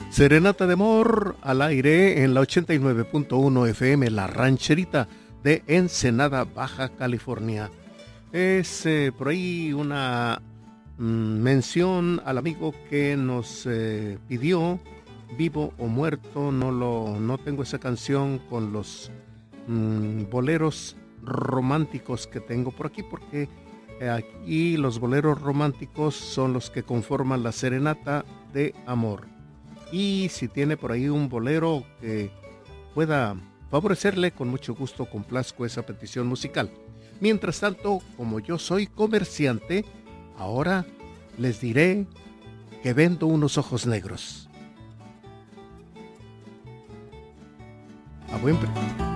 Serenata de amor al aire en la 89.1 FM, La Rancherita de Ensenada, Baja California. Es por ahí una mención al amigo que nos pidió Vivo o Muerto. No tengo esa canción con los boleros románticos que tengo por aquí, porque aquí los boleros románticos son los que conforman la serenata de amor. Y si tiene por ahí un bolero que pueda favorecerle, con mucho gusto complazco esa petición musical. Mientras tanto, como yo soy comerciante, ahora les diré que vendo unos ojos negros. A buen precio.